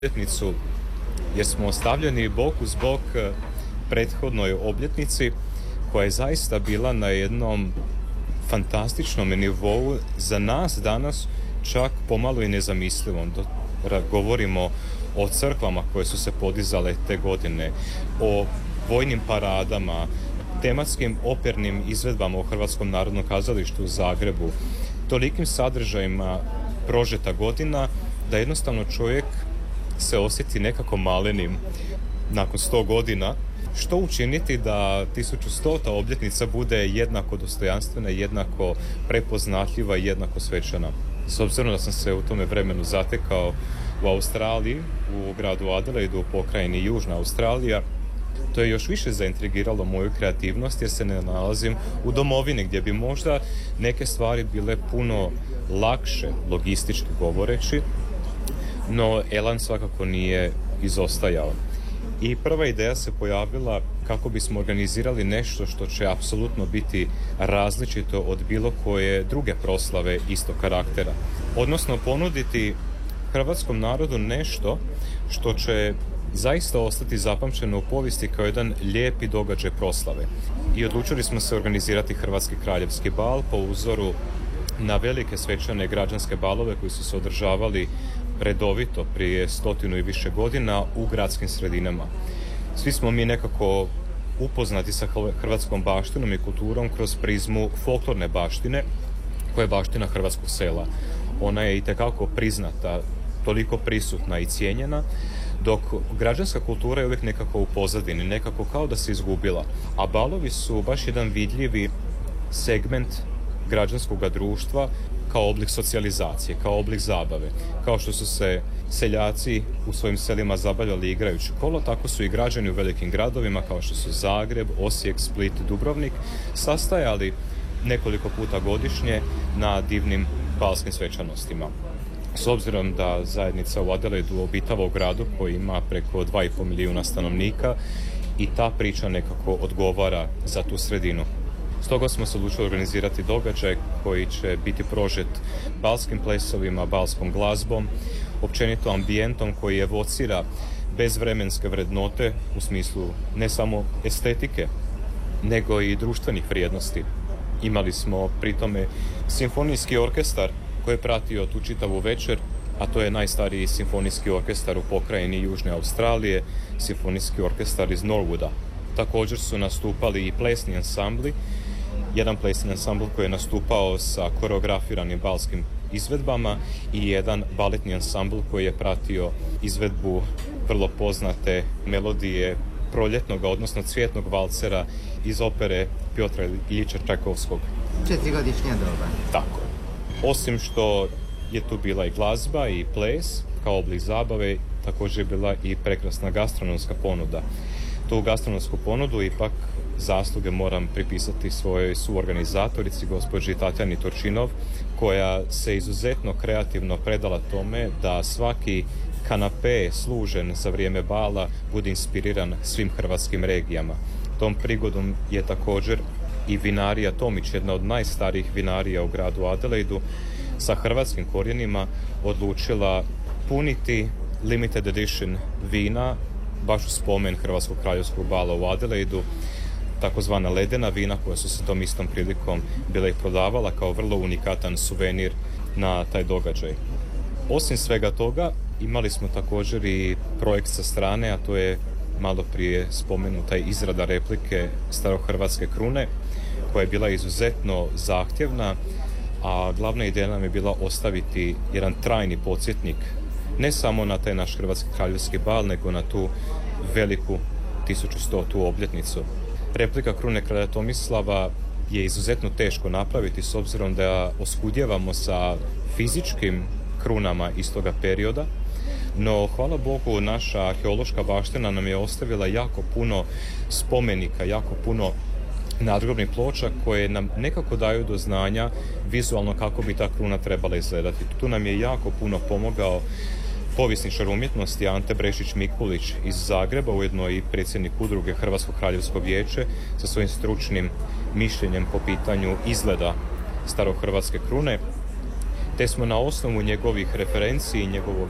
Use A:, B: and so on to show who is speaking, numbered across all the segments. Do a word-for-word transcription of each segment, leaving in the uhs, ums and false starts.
A: obljetnicu jer smo ostavljeni bok uz bok prethodnoj obljetnici koja je zaista bila na jednom fantastičnom nivou za nas danas čak pomalo i nezamislivom. Govorimo o crkvama koje su se podizale te godine, o vojnim paradama, tematskim opernim izvedbama u Hrvatskom narodnom kazalištu u Zagrebu, tolikim sadržajima prožeta godina da jednostavno čovjek se osjeti nekako malenim nakon sto godina. Što učiniti da tisuću stota obljetnica bude jednako dostojanstvena, jednako prepoznatljiva i jednako svečana? S obzirom da sam se u tome vremenu zatekao u Australiji, u gradu Adelaidu, u pokrajini Južna Australija, to je još više zaintrigiralo moju kreativnost jer se ne nalazim u domovini gdje bi možda neke stvari bile puno lakše, logistički govoreći, no elan svakako nije izostajao. I prva ideja se pojavila kako bismo organizirali nešto što će apsolutno biti različito od bilo koje druge proslave istog karaktera. Odnosno ponuditi hrvatskom narodu nešto što će zaista ostati zapamćeno u povijesti kao jedan lijepi događaj proslave. I odlučili smo se organizirati Hrvatski kraljevski bal po uzoru na velike svečane građanske balove koji su se održavali redovito prije stotinu i više godina u gradskim sredinama. Svi smo mi nekako upoznati sa hrvatskom baštinom i kulturom kroz prizmu folklorne baštine, koja je baština hrvatskog sela. Ona je itekako priznata, toliko prisutna i cijenjena, dok građanska kultura je uvijek nekako u pozadini, nekako kao da se izgubila. A balovi su baš jedan vidljivi segment građanskog društva kao oblik socijalizacije, kao oblik zabave. Kao što su se seljaci u svojim selima zabavljali igrajući kolo, tako su i građani u velikim gradovima kao što su Zagreb, Osijek, Split, Dubrovnik sastajali nekoliko puta godišnje na divnim balskim svečanostima. S obzirom da zajednica u Adelaidu obitava u gradu koji ima preko dva i pol milijuna stanovnika i ta priča nekako odgovara za tu sredinu. Stoga smo se odlučili organizirati događaj koji će biti prožet balskim plesovima, balskom glazbom, općenito ambijentom koji evocira bezvremenske vrednote u smislu ne samo estetike, nego i društvenih vrijednosti. Imali smo pri tome simfonijski orkestar koji je pratio tu čitavu večer, a to je najstariji simfonijski orkestar u pokrajini Južne Australije, simfonijski orkestar iz Norwooda. Također su nastupali i plesni ansambli, jedan plesni ansambl koji je nastupao sa koreografiranim balskim izvedbama i jedan baletni ansambl koji je pratio izvedbu vrlo poznate melodije proljetnog, odnosno cvjetnog valcera iz opere Pjotra Iljiča Čajkovskog.
B: Četvrigodišnja doba.
A: Tako. Osim što je tu bila i glazba i ples kao oblik zabave, također je bila i prekrasna gastronomska ponuda. Tu gastronomsku ponudu ipak zasluge moram pripisati svojoj suorganizatorici, gospođi Tatjani Turčinov, koja se izuzetno kreativno predala tome da svaki kanape služen za vrijeme bala bude inspiriran svim hrvatskim regijama. Tom prigodom je također i vinarija Tomić, jedna od najstarijih vinarija u gradu Adelaidu, sa hrvatskim korijenima odlučila puniti limited edition vina baš u spomen Hrvatskog kraljevskog bala u Adelaidu, takozvana ledena vina koja su se tom istom prilikom bila i prodavala kao vrlo unikatan suvenir na taj događaj. Osim svega toga, imali smo također i projekt sa strane, a to je malo prije spomenuta izrada replike starohrvatske krune, koja je bila izuzetno zahtjevna, a glavna ideja nam je bila ostaviti jedan trajni podsjetnik ne samo na taj naš Hrvatski kraljevski bal, nego na tu veliku tisuću stotu obljetnicu. Replika krune kralja Tomislava je izuzetno teško napraviti s obzirom da oskudjevamo sa fizičkim krunama iz toga perioda, no hvala Bogu naša arheološka baština nam je ostavila jako puno spomenika, jako puno nadgrobnih ploča koje nam nekako daju do znanja vizualno kako bi ta kruna trebala izgledati. Tu nam je jako puno pomogao povjesničar umjetnosti Ante Brešić-Mikulić iz Zagreba, ujedno i predsjednik udruge Hrvatsko kraljevsko vijeće sa svojim stručnim mišljenjem po pitanju izgleda starohrvatske krune, te smo na osnovu njegovih referenciji i njegovog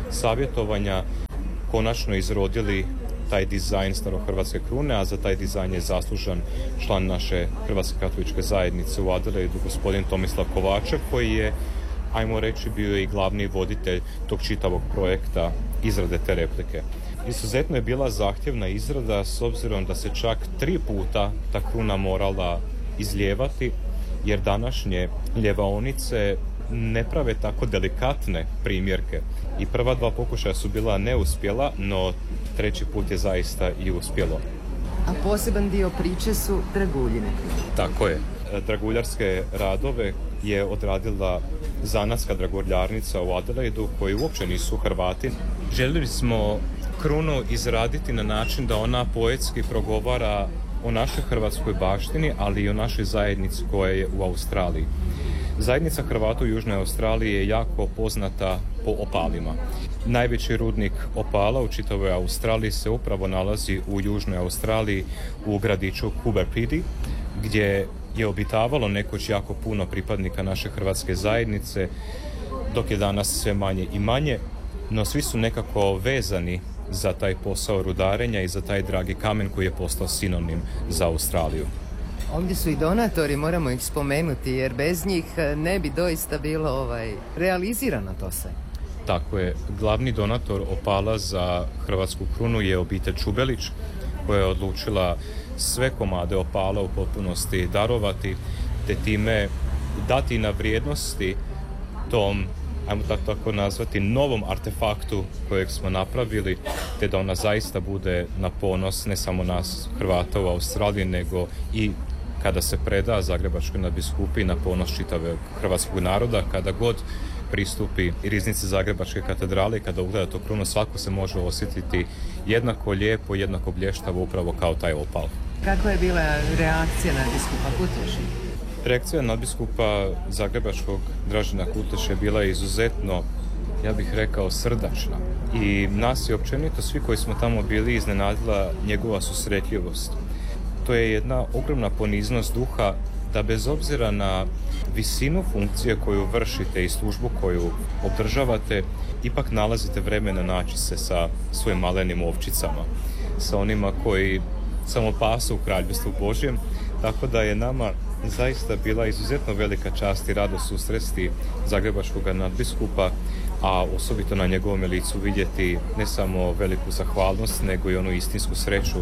A: savjetovanja konačno izrodili taj dizajn starohrvatske krune, a za taj dizajn je zaslužan član naše Hrvatske katoličke zajednice u Adelaidu, gospodin Tomislav Kovačev, koji je, ajmo reći, bio i glavni voditelj tog čitavog projekta izrade te replike. Izuzetno je bila zahtjevna izrada s obzirom da se čak tri puta ta kruna morala izlijevati, jer današnje ljevaonice ne prave tako delikatne primjerke. I prva dva pokušaja su bila neuspjela, no treći put je zaista i uspjelo.
B: A poseban dio priče su draguljine.
A: Tako je. Draguljarske radove je odradila zanatska draguljarnica u Adelaidu, koji uopće nisu Hrvati. Željeli smo krunu izraditi na način da ona poetski progovara o našoj hrvatskoj baštini, ali i o našoj zajednici koja je u Australiji. Zajednica Hrvata u Južnoj Australiji je jako poznata po opalima. Najveći rudnik opala u čitavoj Australiji se upravo nalazi u Južnoj Australiji u gradiću Coober Pedy, gdje je obitavalo nekoć jako puno pripadnika naše hrvatske zajednice, dok je danas sve manje i manje, no svi su nekako vezani za taj posao rudarenja i za taj dragi kamen koji je postao sinonim za Australiju.
B: Ovdje su i donatori, moramo ih spomenuti, jer bez njih ne bi doista bilo ovaj, realizirano to sve.
A: Tako je. Glavni donator opala za hrvatsku krunu je obitelj Čubelić, koja je odlučila sve komade opala u potpunosti darovati, te time dati na vrijednosti tom, ajmo tako nazvati, novom artefaktu kojeg smo napravili, te da ona zaista bude na ponos ne samo nas Hrvata u Australiji, nego i kada se preda Zagrebačkoj nadbiskupiji na ponos čitavog hrvatskog naroda, kada god pristupi riznici Zagrebačke katedrale i kada ugleda to krunu, svako se može osjetiti jednako lijepo, jednako blještavo upravo kao taj opal.
B: Kako je bila reakcija nadbiskupa Kutleša?
A: Reakcija nadbiskupa Zagrebačkog Dražena Kutleša je bila izuzetno, ja bih rekao, srdačna. I nas je općenito, svi koji smo tamo bili, iznenadila njegova susretljivost. To je jedna ogromna poniznost duha da bez obzira na visinu funkcije koju vršite i službu koju obdržavate, ipak nalazite vremena naći se sa svojim malenim ovčicama, sa onima koji samo pasu u kraljevstvu Božjem, tako da je nama zaista bila izuzetno velika čast i radost susresti zagrebačkog nadbiskupa, a osobito na njegovom licu vidjeti ne samo veliku zahvalnost, nego i onu istinsku sreću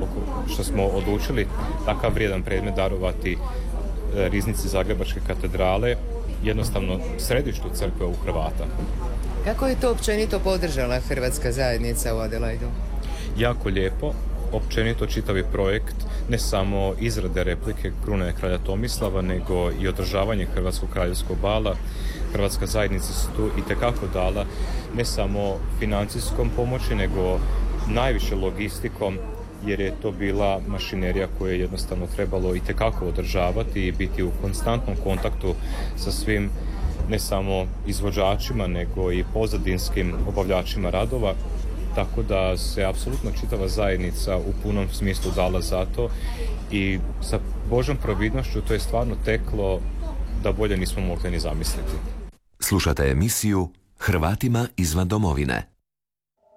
A: što smo odlučili takav vrijedan predmet darovati riznici Zagrebačke katedrale, jednostavno središtu crkve u Hrvata.
B: Kako je to općenito podržala hrvatska zajednica u Adelaidu?
A: Jako lijepo. Općenito čitavi projekt, ne samo izrade replike krune kralja Tomislava, nego i održavanje Hrvatskog kraljevskog bala. Hrvatska zajednica se tu itekako dala ne samo financijskom pomoći, nego najviše logistikom, jer je to bila mašinerija koju je jednostavno trebalo itekako održavati i biti u konstantnom kontaktu sa svim, ne samo izvođačima, nego i pozadinskim obavljačima radova. Tako da se apsolutno čitava zajednica u punom smislu dala za to i sa Božom providnošću to je stvarno teklo da bolje nismo mogli ni zamisliti.
C: Slušate emisiju Hrvatima izvan domovine.